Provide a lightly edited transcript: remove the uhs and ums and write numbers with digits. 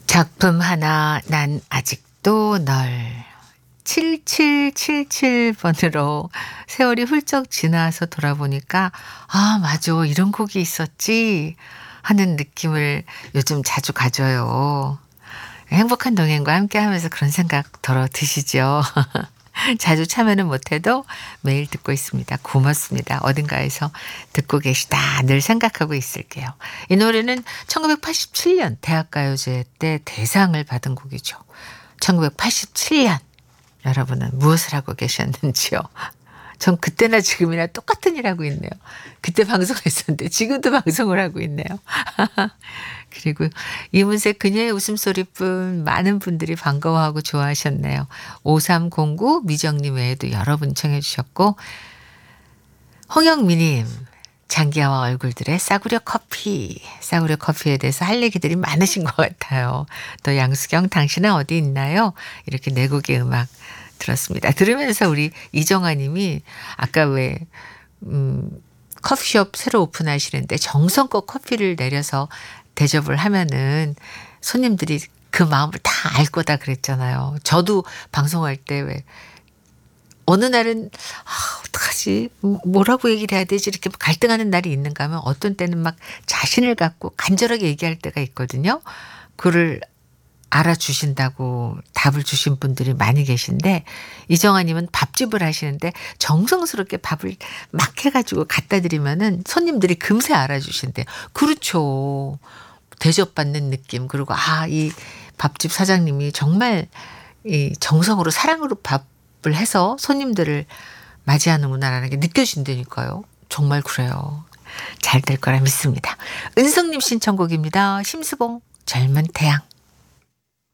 작품 하나 난 아직도 널 7777번으로 세월이 훌쩍 지나서 돌아보니까 '아 맞아. 이런 곡이 있었지.' 하는 느낌을 요즘 자주 가져요. 행복한 동행과 함께하면서 그런 생각 덜어 드시죠? 자주 참여는 못해도 매일 듣고 있습니다. 고맙습니다. 어딘가에서 듣고 계시다 늘 생각하고 있을게요. 이 노래는 1987년 대학가요제 때 대상을 받은 곡이죠. 1987년 여러분은 무엇을 하고 계셨는지요? 전 그때나 지금이나 똑같은 일 하고 있네요. 그때 방송했었는데 지금도 방송을 하고 있네요. 그리고 이문세 그녀의 웃음소리뿐 많은 분들이 반가워하고 좋아하셨네요. 5309 미정님 외에도 여러 분 청해 주셨고 홍영미님 장기하와 얼굴들의 싸구려 커피. 싸구려 커피에 대해서 할 얘기들이 많으신 것 같아요. 또 양수경 당신은 어디 있나요? 이렇게 네 곡의 음악 들었습니다. 들으면서 우리 이정아 님이 아까 왜 커피숍 새로 오픈하시는데 정성껏 커피를 내려서 대접을 하면은 손님들이 그 마음을 다 알 거다 그랬잖아요. 저도 방송할 때 왜 어느 날은 '아 어떡하지? 뭐라고 얘기를 해야 되지?' 이렇게 갈등하는 날이 있는가 하면 어떤 때는 막 자신을 갖고 간절하게 얘기할 때가 있거든요. 그를 알아주신다고 답을 주신 분들이 많이 계신데 이정아 님은 밥집을 하시는데 정성스럽게 밥을 막 해 가지고 갖다 드리면은 손님들이 금세 알아주신대요. 그렇죠. 대접받는 느낌 그리고 이 밥집 사장님이 정말 이 정성으로 사랑으로 밥을 해서 손님들을 맞이하는구나라는 게 느껴진다니까요. 정말 그래요. 잘 될 거라 믿습니다. 은성님 신청곡입니다. 심수봉 젊은 태양.